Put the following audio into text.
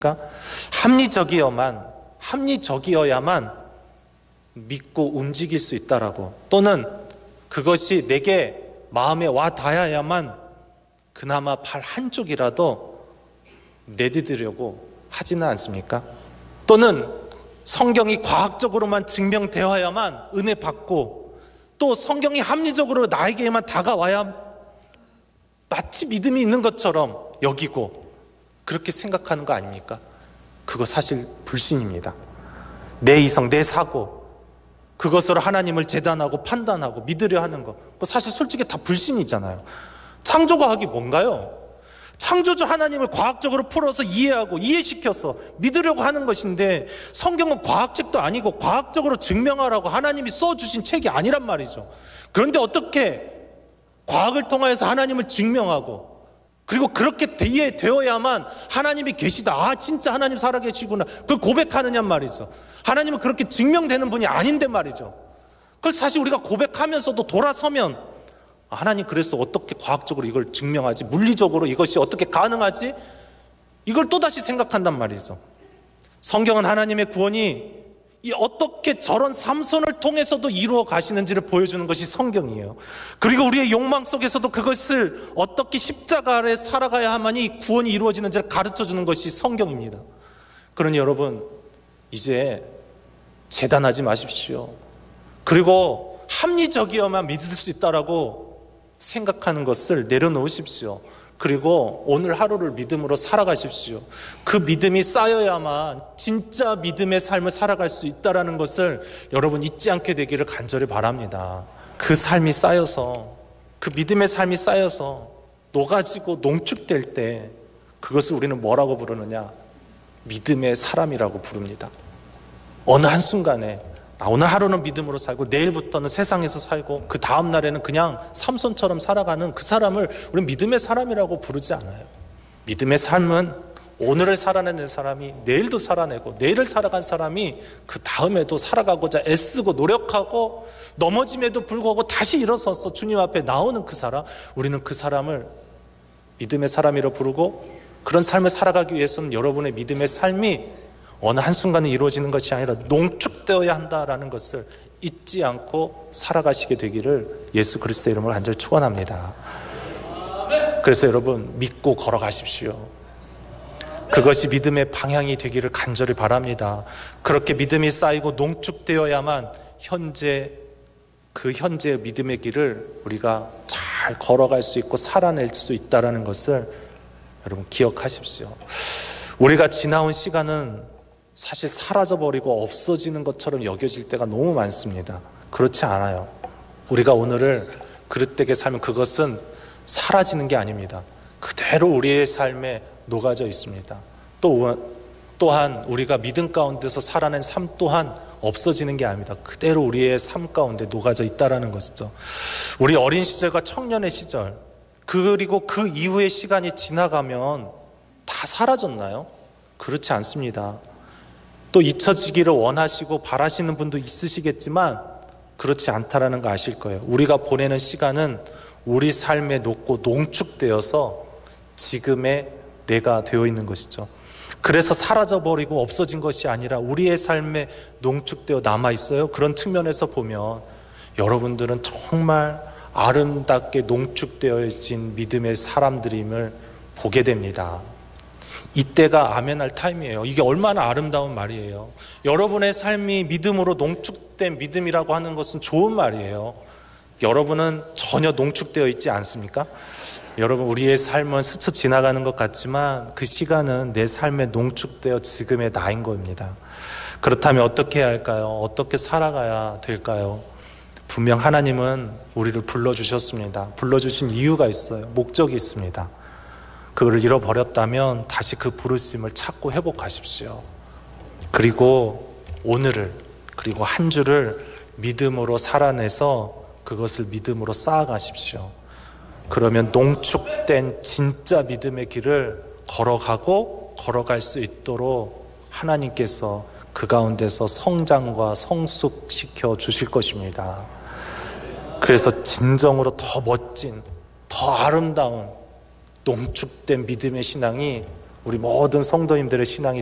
합리적이어야만 믿고 움직일 수 있다라고, 또는 그것이 내게 마음에 와 닿아야만 그나마 발 한쪽이라도 내디디려고 하지는 않습니까? 또는 성경이 과학적으로만 증명되어야만 은혜 받고, 또 성경이 합리적으로 나에게만 다가와야 마치 믿음이 있는 것처럼 여기고, 그렇게 생각하는 거 아닙니까? 그거 사실 불신입니다. 내 이성, 내 사고, 그것으로 하나님을 재단하고 판단하고 믿으려 하는 거, 그거 사실 솔직히 다 불신이잖아요. 창조과학이 뭔가요? 창조주 하나님을 과학적으로 풀어서 이해하고 이해시켜서 믿으려고 하는 것인데, 성경은 과학책도 아니고 과학적으로 증명하라고 하나님이 써주신 책이 아니란 말이죠. 그런데 어떻게 과학을 통해서 하나님을 증명하고, 그리고 그렇게 이해되어야만 하나님이 계시다, 진짜 하나님 살아계시구나, 그걸 고백하느냐 말이죠. 하나님은 그렇게 증명되는 분이 아닌데 말이죠. 그걸 사실 우리가 고백하면서도 돌아서면, 하나님 그래서 어떻게 과학적으로 이걸 증명하지, 물리적으로 이것이 어떻게 가능하지, 이걸 또다시 생각한단 말이죠. 성경은 하나님의 구원이 어떻게 저런 삼손을 통해서도 이루어 가시는지를 보여주는 것이 성경이에요. 그리고 우리의 욕망 속에서도 그것을 어떻게 십자가 아래 살아가야 하만이 구원이 이루어지는지를 가르쳐주는 것이 성경입니다. 그러니 여러분, 이제 재단하지 마십시오. 그리고 합리적이어만 믿을 수 있다라고 생각하는 것을 내려놓으십시오. 그리고 오늘 하루를 믿음으로 살아가십시오. 그 믿음이 쌓여야만 진짜 믿음의 삶을 살아갈 수 있다는 것을 여러분 잊지 않게 되기를 간절히 바랍니다. 그 삶이 쌓여서, 그 믿음의 삶이 쌓여서 녹아지고 농축될 때, 그것을 우리는 뭐라고 부르느냐? 믿음의 사람이라고 부릅니다. 어느 한순간에 오늘 하루는 믿음으로 살고 내일부터는 세상에서 살고 그 다음 날에는 그냥 삼손처럼 살아가는 그 사람을 우리는 믿음의 사람이라고 부르지 않아요. 믿음의 삶은 오늘을 살아내는 사람이 내일도 살아내고, 내일을 살아간 사람이 그 다음에도 살아가고자 애쓰고 노력하고, 넘어짐에도 불구하고 다시 일어서서 주님 앞에 나오는 그 사람, 우리는 그 사람을 믿음의 사람이라고 부르고, 그런 삶을 살아가기 위해서는 여러분의 믿음의 삶이 어느 한순간에 이루어지는 것이 아니라 농축되어야 한다라는 것을 잊지 않고 살아가시게 되기를 예수 그리스도의 이름으로 간절히 축원합니다. 그래서 여러분, 믿고 걸어가십시오. 그것이 믿음의 방향이 되기를 간절히 바랍니다. 그렇게 믿음이 쌓이고 농축되어야만 그 현재의 믿음의 길을 우리가 잘 걸어갈 수 있고 살아낼 수 있다는 것을 여러분 기억하십시오. 우리가 지나온 시간은 사실 사라져버리고 없어지는 것처럼 여겨질 때가 너무 많습니다. 그렇지 않아요. 우리가 오늘을 그릇되게 살면 그것은 사라지는 게 아닙니다. 그대로 우리의 삶에 녹아져 있습니다. 또한 우리가 믿음 가운데서 살아낸 삶 또한 없어지는 게 아닙니다. 그대로 우리의 삶 가운데 녹아져 있다는 것이죠. 우리 어린 시절과 청년의 시절, 그리고 그 이후의 시간이 지나가면 다 사라졌나요? 그렇지 않습니다. 또 잊혀지기를 원하시고 바라시는 분도 있으시겠지만 그렇지 않다라는 거 아실 거예요. 우리가 보내는 시간은 우리 삶에 녹고 농축되어서 지금의 내가 되어 있는 것이죠. 그래서 사라져버리고 없어진 것이 아니라 우리의 삶에 농축되어 남아있어요. 그런 측면에서 보면 여러분들은 정말 아름답게 농축되어진 믿음의 사람들임을 보게 됩니다. 이때가 아멘할 타임이에요. 이게 얼마나 아름다운 말이에요. 여러분의 삶이 믿음으로 농축된 믿음이라고 하는 것은 좋은 말이에요. 여러분은 전혀 농축되어 있지 않습니까? 여러분, 우리의 삶은 스쳐 지나가는 것 같지만 그 시간은 내 삶에 농축되어 지금의 나인 겁니다. 그렇다면 어떻게 해야 할까요? 어떻게 살아가야 될까요? 분명 하나님은 우리를 불러주셨습니다. 불러주신 이유가 있어요. 목적이 있습니다. 그걸 잃어버렸다면 다시 그 부르심을 찾고 회복하십시오. 그리고 오늘을, 그리고 한 주를 믿음으로 살아내서 그것을 믿음으로 쌓아가십시오. 그러면 농축된 진짜 믿음의 길을 걸어갈 수 있도록 하나님께서 그 가운데서 성장과 성숙시켜 주실 것입니다. 그래서 진정으로 더 멋진, 더 아름다운 농축된 믿음의 신앙이 우리 모든 성도님들의 신앙이